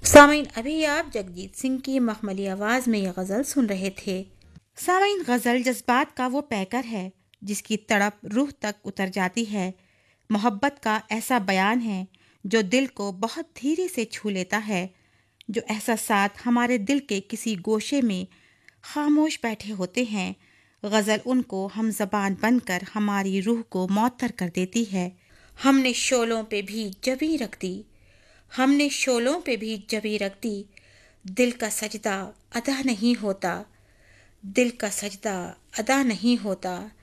सामीन, अभी आप जगजीत सिंह की मखमली आवाज़ में ये गज़ल सुन रहे थे। सामीन, गज़ल जज्बात का वो पैकर है जिसकी तड़प रूह तक उतर जाती है। मोहब्बत का ऐसा बयान है जो दिल को बहुत धीरे से छू लेता है, जो एहसासात हमारे दिल के किसी गोशे में खामोश बैठे होते हैं। गज़ल उनको हम ज़बान बनकर हमारी रूह को मौतर कर देती है। हमने शोलों पे भी जबी रख दी, हमने शोलों पे भी जबी रख दी, दिल का सजदा अदा नहीं होता, दिल का सजदा अदा नहीं होता।